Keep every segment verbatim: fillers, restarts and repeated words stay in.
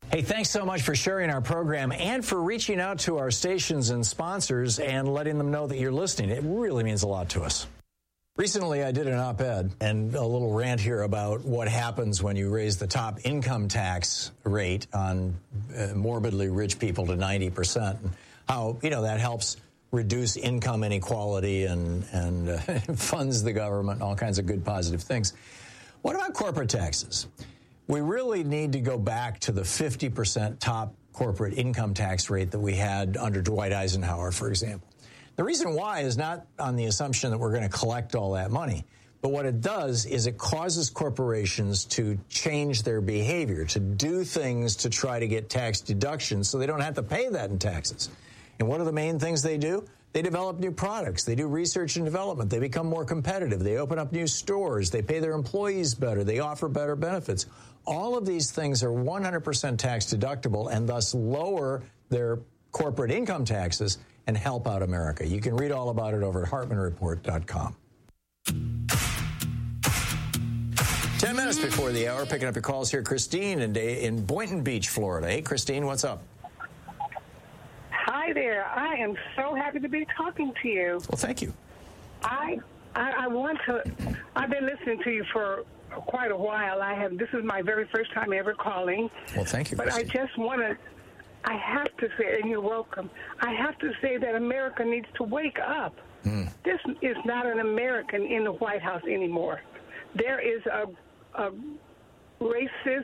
Hey, thanks so much for sharing our program and for reaching out to our stations and sponsors and letting them know that you're listening. It really means a lot to us. Recently, I did an op-ed and a little rant here about what happens when you raise the top income tax rate on uh, morbidly rich people to ninety percent. And how, you know, that helps reduce income inequality and, and uh, funds the government and all kinds of good positive things. What about corporate taxes? We really need to go back to the fifty percent top corporate income tax rate that we had under Dwight Eisenhower, for example. The reason why is not on the assumption that we're going to collect all that money, but what it does is it causes corporations to change their behavior, to do things to try to get tax deductions so they don't have to pay that in taxes. And what are the main things they do? They develop new products. They do research and development. They become more competitive. They open up new stores. They pay their employees better. They offer better benefits. All of these things are one hundred percent tax deductible and thus lower their corporate income taxes and help out America. You can read all about it over at Hartman Report dot com. Ten minutes before the hour, picking up your calls here. Christine in, in Boynton Beach, Florida. Hey, Christine, what's up? Hi there. I am so happy to be talking to you. Well, thank you. I, I I want to. I've been listening to you for quite a while. I have. This is my very first time ever calling. Well, thank you, But Christine. I just want to. I have to say, and you're welcome. I have to say that America needs to wake up. Mm. This is not an American in the White House anymore. There is a, a racist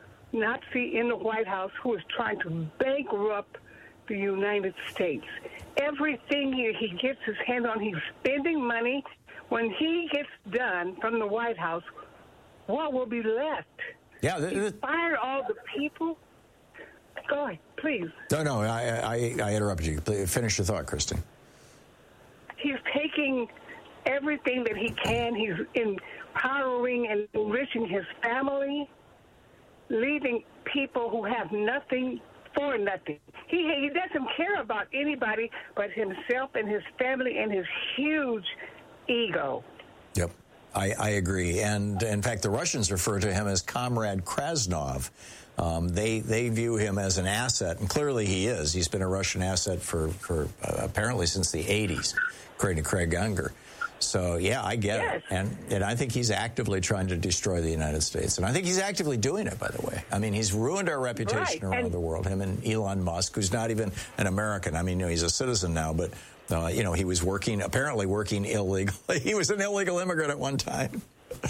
Nazi in the White House who is trying to bankrupt the United States. Everything he, he gets his hand on, he's spending money. When he gets done from the White House, what will be left? Yeah, the, the, he fired all the people. Go ahead, please. No, no, I, I, I interrupted you. Please finish your thought, Kristen. He's taking everything that he can. He's empowering and enriching his family, leaving people who have nothing for nothing. He he doesn't care about anybody but himself and his family and his huge ego. Yep, I, I agree. And in fact, the Russians refer to him as Comrade Krasnov. Um, they they view him as an asset, and clearly he is. He's been a Russian asset for, for uh, apparently since the eighties, according to Craig Unger. So, yeah, I get yes. it. And, and I think he's actively trying to destroy the United States. And I think he's actively doing it, by the way. I mean, he's ruined our reputation right. around and the world, him and Elon Musk, who's not even an American. I mean, you know, he's a citizen now, but, uh, you know, he was working, apparently working illegally. He was an illegal immigrant at one time.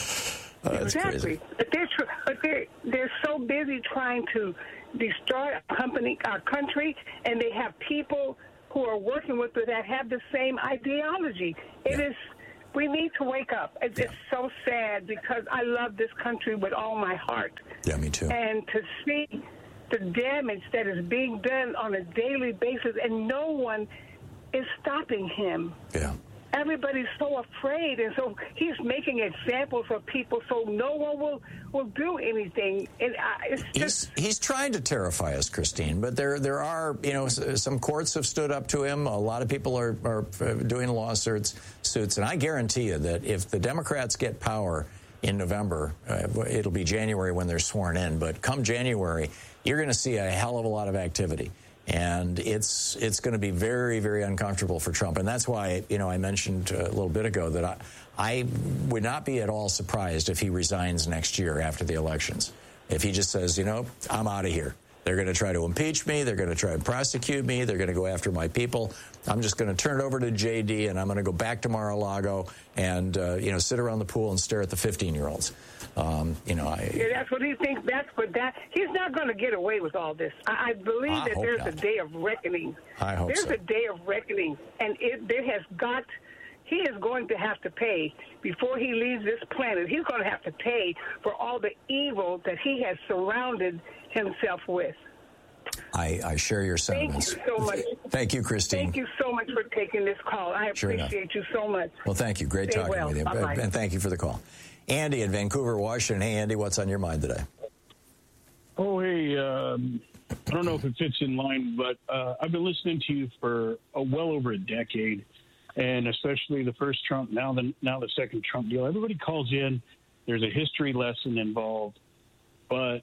Uh, exactly. Crazy. But, they're, tr- but they're, they're so busy trying to destroy our, company, our country, and they have people who are working with it that have the same ideology. It yeah. is... We need to wake up. It's, yeah. it's so sad because I love this country with all my heart. Yeah, me too. And to see the damage that is being done on a daily basis, and no one is stopping him. Yeah. Everybody's so afraid, and so he's making examples of people so no one will, will do anything. And uh, it's just... He's, he's trying to terrify us, Christine, but there there are, you know, some courts have stood up to him. A lot of people are, are doing lawsuits, suits, and I guarantee you that if the Democrats get power in November, uh, it'll be January when they're sworn in, but come January, you're going to see a hell of a lot of activity. And it's it's going to be very, very uncomfortable for Trump. And that's why, you know, I mentioned a little bit ago that I, I would not be at all surprised if he resigns next year after the elections. If he just says, you know, I'm out of here. They're going to try to impeach me. They're going to try to prosecute me. They're going to go after my people. I'm just going to turn it over to J D, and I'm going to go back to Mar-a-Lago and, uh, you know, sit around the pool and stare at the fifteen-year-olds. Um, you know, I... Yeah, that's what he thinks. That's what that... He's not going to get away with all this. I, I believe I that there's not. a day of reckoning. I hope There's so. a day of reckoning, and it there has got... He is going to have to pay before he leaves this planet. He's going to have to pay for all the evil that he has surrounded himself with. I, I share your sentiments. Thank you so much. Thank you, Christine. Thank you so much for taking this call. I sure appreciate enough. you so much. Well, thank you. Great Stay talking well. with you. Bye-bye. And thank you for the call. Andy in Vancouver, Washington. Hey, Andy, what's on your mind today? Oh, hey, um, I don't know if it fits in line, but uh, I've been listening to you for uh, well over a decade, and especially the first Trump, now the, now the second Trump deal. Everybody calls in. There's a history lesson involved, but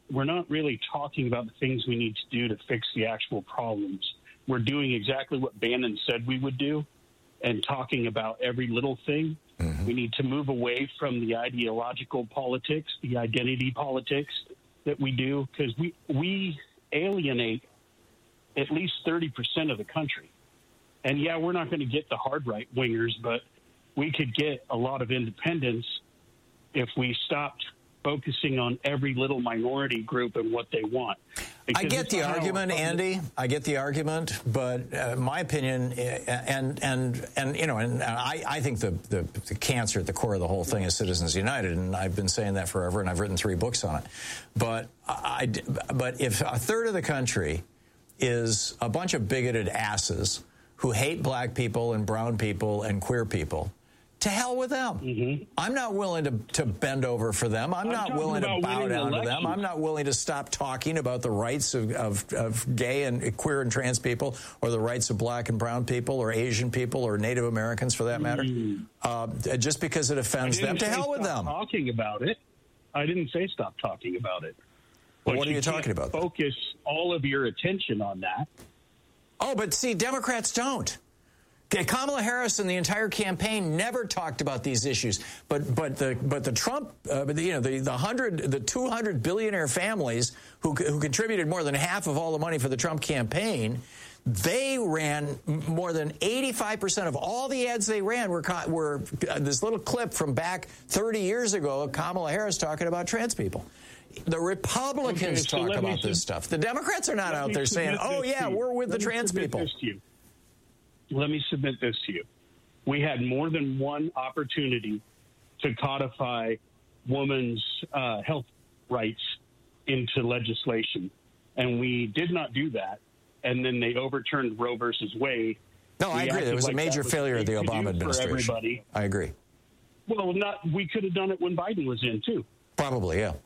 we're not really talking about the things we need to do to fix the actual problems. We're doing exactly what Bannon said we would do and talking about every little thing. Mm-hmm. We need to move away from the ideological politics, the identity politics that we do, because we, we alienate at least thirty percent of the country. And, yeah, we're not going to get the hard right-wingers, but we could get a lot of independents if we stopped focusing on every little minority group and what they want. Because I get the argument, Andy. I get the argument, but uh, my opinion, and and and you know, and I, I think the, the the cancer at the core of the whole thing is Citizens United, and I've been saying that forever, and I've written three books on it. But I, but if a third of the country is a bunch of bigoted asses who hate black people and brown people and queer people, to hell with them. Mm-hmm. I'm not willing to, to bend over for them. I'm, I'm not willing to bow down to them. I'm not willing to stop talking about the rights of, of, of gay and queer and trans people, or the rights of black and brown people, or Asian people, or Native Americans, for that matter, mm. uh, just because it offends them. To hell with them. Talking about it. I didn't say stop talking about it. Well, what are you, you talking about? Focus all of your attention on that. Oh, but see, Democrats don't. Kamala Harris and the entire campaign never talked about these issues, but but the but the Trump, uh, you know, the the hundred the two hundred billionaire families who who contributed more than half of all the money for the Trump campaign, they ran more than eighty-five percent of all the ads they ran were were uh, this little clip from back thirty years ago of Kamala Harris talking about trans people. The Republicans okay, so talk about this stuff. The Democrats are not out there saying, "Oh yeah, we're with the trans people." Let me submit this to you. We had more than one opportunity to codify women's uh, health rights into legislation, and we did not do that. And then they overturned Roe versus Wade. No, I agree. There was like a major failure of the Obama administration. I agree. Well, not we could have done it when Biden was in too. Probably, yeah.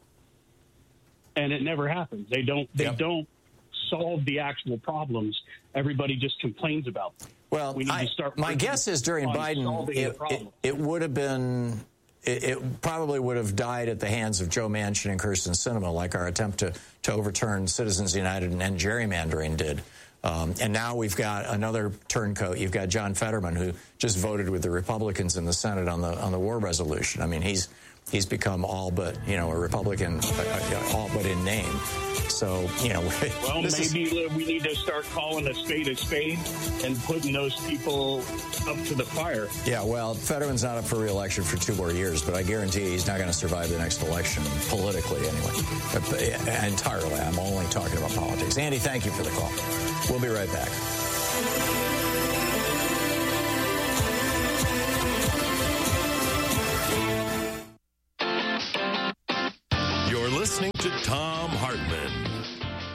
And it never happened. They don't. They yep. don't solve the actual problems. Everybody just complains about them. Well, we need I, to start my guess is during Biden, it, it, it would have been, it, it probably would have died at the hands of Joe Manchin and Kyrsten Sinema, like our attempt to, to overturn Citizens United and end gerrymandering did. Um, and now we've got another turncoat. You've got John Fetterman, who just voted with the Republicans in the Senate on the on the war resolution. I mean, he's he's become all but, you know, a Republican, uh, all but in name. So, you know. Well, maybe is, we need to start calling a spade a spade and putting those people up to the fire. Yeah, well, Fetterman's not up for re-election for two more years, but I guarantee he's not going to survive the next election, politically anyway. But, uh, entirely. I'm only talking about politics. Andy, thank you for the call. We'll be right back. Listening to Thom Hartmann.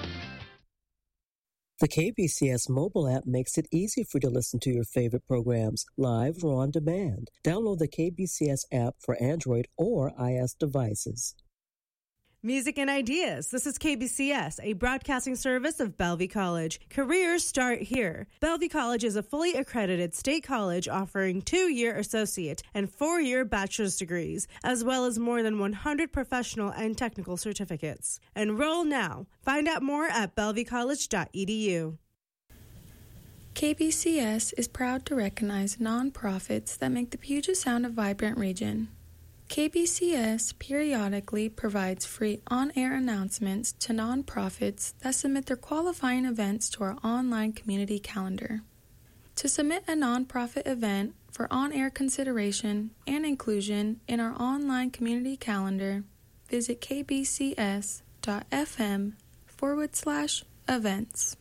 The K B C S mobile app makes it easy for you to listen to your favorite programs live or on demand. Download the K B C S app for Android or iOS devices. Music and Ideas. This is K B C S, a broadcasting service of Bellevue College. Careers start here. Bellevue College is a fully accredited state college offering two-year associate and four-year bachelor's degrees, as well as more than one hundred professional and technical certificates. Enroll now. Find out more at bellevue college dot e d u. K B C S is proud to recognize nonprofits that make the Puget Sound a vibrant region. K B C S periodically provides free on-air announcements to nonprofits that submit their qualifying events to our online community calendar. To submit a nonprofit event for on-air consideration and inclusion in our online community calendar, visit kbcs.fm forward slash events.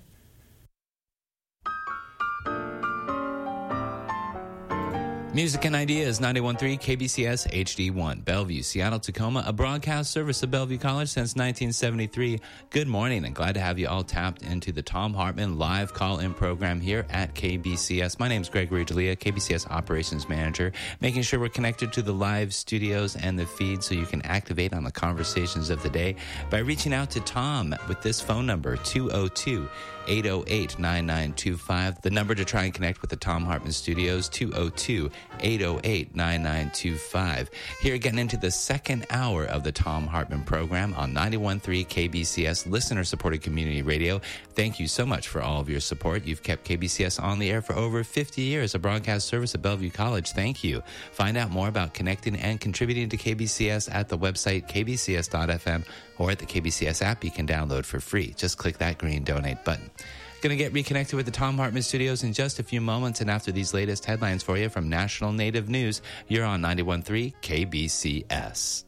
Music and Ideas, ninety-one point three K B C S H D one, Bellevue, Seattle, Tacoma, a broadcast service of Bellevue College since nineteen seventy-three. Good morning, and glad to have you all tapped into the Thom Hartmann live call-in program here at K B C S. My name is Gregory D'Elia, K B C S Operations Manager, making sure we're connected to the live studios and the feed so you can activate on the conversations of the day by reaching out to Tom with this phone number, two oh two, eight oh eight, nine nine two five. The number to try and connect with the Thom Hartmann Studios, two oh two, eight oh eight, nine nine two five. Here getting into the second hour of the Thom Hartmann program on ninety-one point three K B C S, listener-supported community radio. Thank you so much for all of your support. You've kept K B C S on the air for over fifty years, a broadcast service at Bellevue College. Thank you. Find out more about connecting and contributing to K B C S at the website k b c s dot f m or at the K B C S app you can download for free. Just click that green donate button. Going to get reconnected with the Thom Hartmann studios in just a few moments, and after these latest headlines for you from National Native News, you're on ninety-one point three K B C S.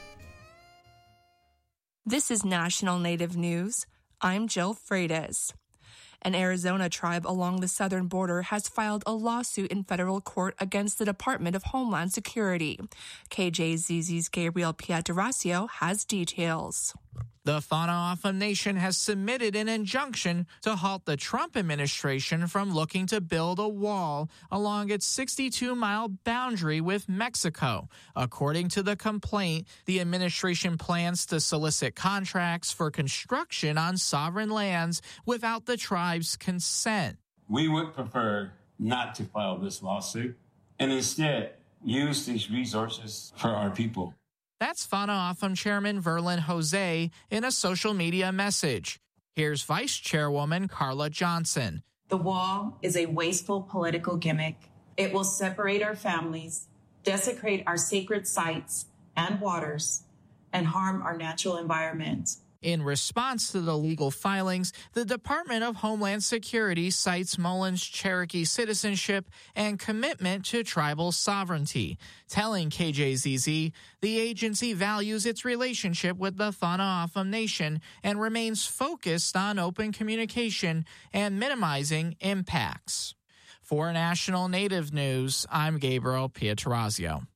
This is National Native News. I'm Jill Freitas. An Arizona tribe along the southern border has filed a lawsuit in federal court against the Department of Homeland Security. K J Z Z's Gabriel Pietrasio has details. The Whānau-ʻautha Nation has submitted an injunction to halt the Trump administration from looking to build a wall along its sixty-two mile boundary with Mexico. According to the complaint, the administration plans to solicit contracts for construction on sovereign lands without the tribe's consent. We would prefer not to file this lawsuit and instead use these resources for our people. That's Whānau-ʻautha Chairman Verlin Jose in a social media message. Here's Vice Chairwoman Carla Johnson. The wall is a wasteful political gimmick. It will separate our families, desecrate our sacred sites and waters, and harm our natural environment. In response to the legal filings, the Department of Homeland Security cites Mullen's Cherokee citizenship and commitment to tribal sovereignty, telling K J Z Z the agency values its relationship with the Whānau-ʻautha Nation and remains focused on open communication and minimizing impacts. For National Native News, I'm Gabriel Pietrasio.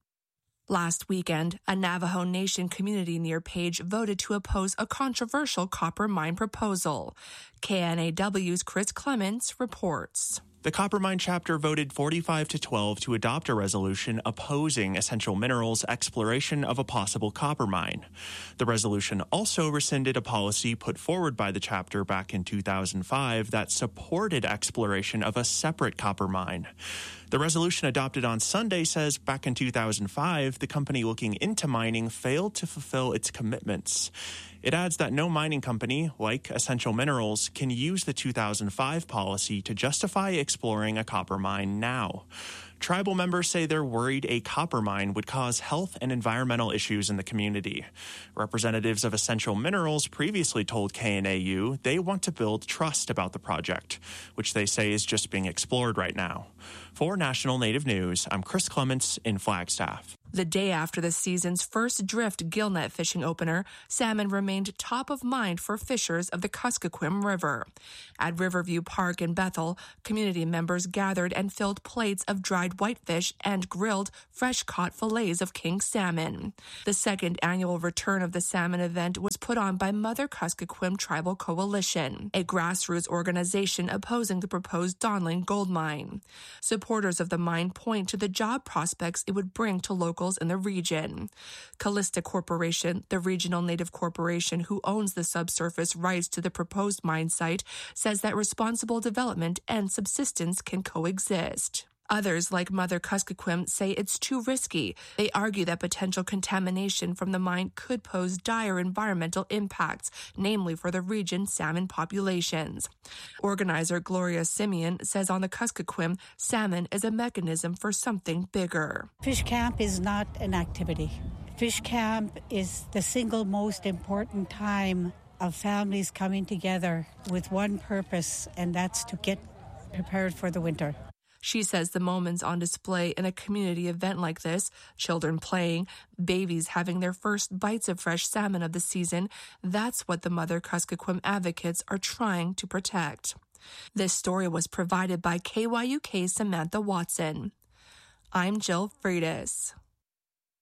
Last weekend, a Navajo Nation community near Page voted to oppose a controversial copper mine proposal. K N A W's Chris Clements reports. The Copper Mine chapter voted forty-five to twelve to adopt a resolution opposing Essential Minerals' exploration of a possible copper mine. The resolution also rescinded a policy put forward by the chapter back in two thousand five that supported exploration of a separate copper mine. The resolution adopted on Sunday says back in two thousand five, the company looking into mining failed to fulfill its commitments. It adds that no mining company, like Essential Minerals, can use the two thousand five policy to justify exploring a copper mine now. Tribal members say they're worried a copper mine would cause health and environmental issues in the community. Representatives of Essential Minerals previously told K N A U they want to build trust about the project, which they say is just being explored right now. For National Native News, I'm Chris Clements in Flagstaff. The day after the season's first drift gillnet fishing opener, salmon remained top of mind for fishers of the Kuskokwim River. At Riverview Park in Bethel, community members gathered and filled plates of dried whitefish and grilled, fresh-caught fillets of king salmon. The second annual return of the salmon event was put on by Mother Kuskokwim Tribal Coalition, a grassroots organization opposing the proposed Donlin gold mine. Supporters of the mine point to the job prospects it would bring to locals in the region. Callista Corporation, the regional native corporation who owns the subsurface rights to the proposed mine site, says that responsible development and subsistence can coexist. Others, like Mother Kuskokwim, say it's too risky. They argue that potential contamination from the mine could pose dire environmental impacts, namely for the region's salmon populations. Organizer Gloria Simeon says on the Kuskokwim, salmon is a mechanism for something bigger. Fish camp is not an activity. Fish camp is the single most important time of families coming together with one purpose, and that's to get prepared for the winter. She says the moments on display in a community event like this, children playing, babies having their first bites of fresh salmon of the season, that's what the Mother Kuskokwim advocates are trying to protect. This story was provided by K Y U K's Samantha Watson. I'm Jill Freitas.